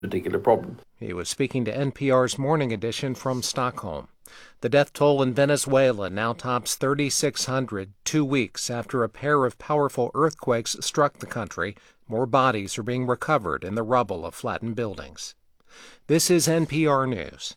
particular problem. He was speaking to NPR's Morning Edition from Stockholm. The death toll in Venezuela now tops 3,600, 2 weeks after a pair of powerful earthquakes struck the country. More bodies are being recovered in the rubble of flattened buildings. This is NPR News.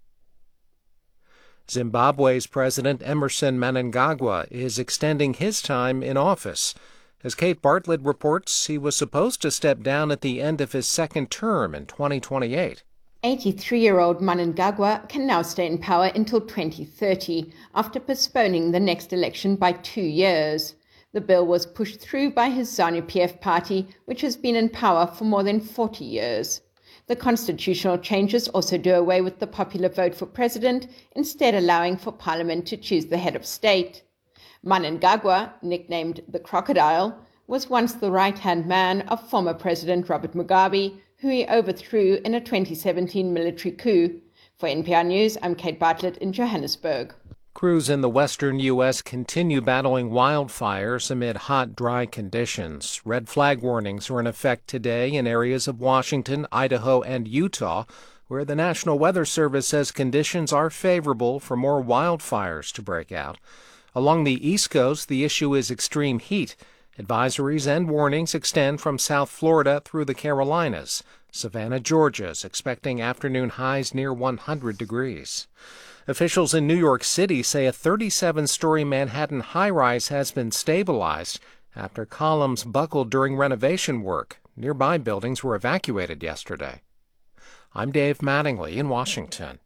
Zimbabwe's President Emmerson Mnangagwa is extending his time in office. As Kate Bartlett reports, he was supposed to step down at the end of his second term in 2028. 83-year-old Mnangagwa can now stay in power until 2030, after postponing the next election by 2 years. The bill was pushed through by his ZANU-PF party, which has been in power for more than 40 years. The constitutional changes also do away with the popular vote for president, instead allowing for parliament to choose the head of state. Mnangagwa, nicknamed the Crocodile, was once the right-hand man of former President Robert Mugabe, who he overthrew in a 2017 military coup. For NPR News, I'm Kate Bartlett in Johannesburg. Crews in the western U.S. continue battling wildfires amid hot, dry conditions. Red flag warnings are in effect today in areas of Washington, Idaho, and Utah, where the National Weather Service says conditions are favorable for more wildfires to break out. Along the East Coast, the issue is extreme heat. Advisories and warnings extend from South Florida through the Carolinas. Savannah, Georgia is expecting afternoon highs near 100 degrees. Officials in New York City say a 37-story Manhattan high-rise has been stabilized after columns buckled during renovation work. Nearby buildings were evacuated yesterday. I'm Dave Mattingly in Washington.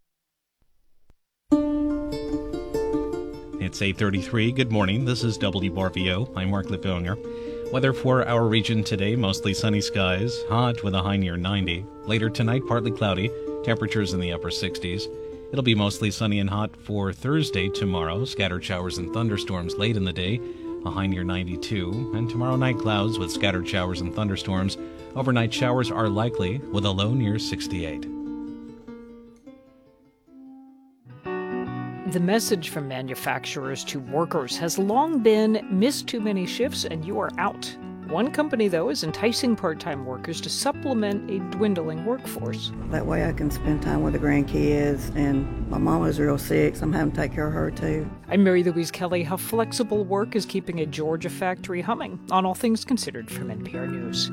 It's 8:33. Good morning. This is WRVO. I'm Mark Lefevre. Weather for our region today, mostly sunny skies, hot with a high near 90. Later tonight, partly cloudy, temperatures in the upper 60s. It'll be mostly sunny and hot for Thursday tomorrow. Scattered showers and thunderstorms late in the day, a high near 92. And tomorrow night, clouds with scattered showers and thunderstorms. Overnight showers are likely with a low near 68. The message from manufacturers to workers has long been, miss too many shifts and you are out. One company, though, is enticing part-time workers to supplement a dwindling workforce. That way I can spend time with the grandkids, and my mama's real sick, so I'm having to take care of her, too. I'm Mary Louise Kelly. How flexible work is keeping a Georgia factory humming on All Things Considered from NPR News.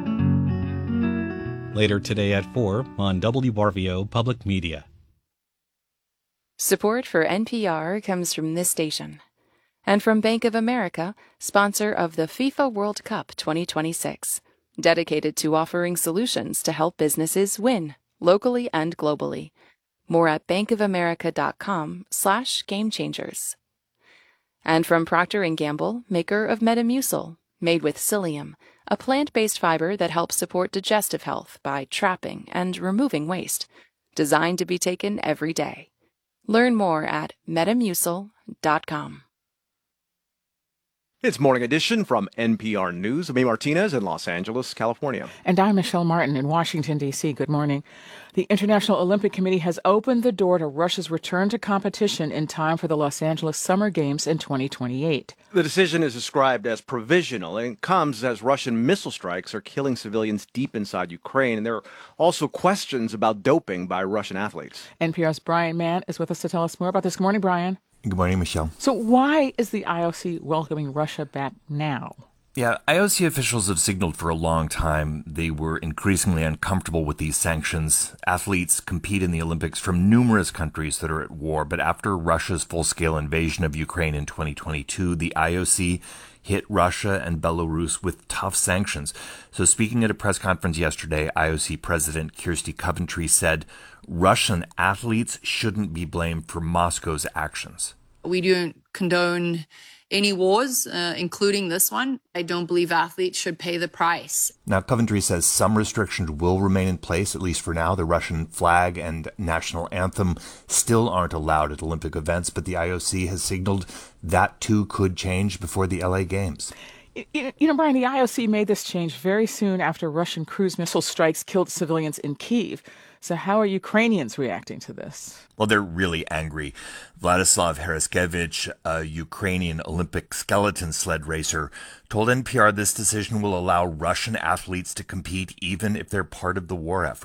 Later today at 4 on WRVO Public Media. Support for NPR comes from this station and from Bank of America, sponsor of the FIFA World Cup 2026, dedicated to offering solutions to help businesses win, locally and globally. More at bankofamerica.com/gamechangers. And from Procter & Gamble, maker of Metamucil, made with psyllium, a plant-based fiber that helps support digestive health by trapping and removing waste, designed to be taken every day. Learn more at metamucil.com. It's Morning Edition from NPR News. I'm Martinez in Los Angeles, California. And I'm Michelle Martin in Washington, D.C. Good morning. The International Olympic Committee has opened the door to Russia's return to competition in time for the Los Angeles Summer Games in 2028. The decision is described as provisional, and it comes as Russian missile strikes are killing civilians deep inside Ukraine. And there are also questions about doping by Russian athletes. NPR's Brian Mann is with us to tell us more about this. Good morning, Brian. Good morning, Michelle. So why is the IOC welcoming Russia back now? Yeah, IOC officials have signaled for a long time they were increasingly uncomfortable with these sanctions. Athletes compete in the Olympics from numerous countries that are at war, but after Russia's full-scale invasion of Ukraine in 2022, the IOC hit Russia and Belarus with tough sanctions. So speaking at a press conference yesterday, IOC President Kirsty Coventry said Russian athletes shouldn't be blamed for Moscow's actions. We don't condone any wars, including this one. I don't believe athletes should pay the price. Now, Coventry says some restrictions will remain in place, at least for now. The Russian flag and national anthem still aren't allowed at Olympic events, but the IOC has signaled that too could change before the LA Games. Brian, the IOC made this change very soon after Russian cruise missile strikes killed civilians in Kyiv. So how are Ukrainians reacting to this? Well, they're really angry. Vladislav Heraskevich, a Ukrainian Olympic skeleton sled racer, told NPR this decision will allow Russian athletes to compete even if they're part of the war effort.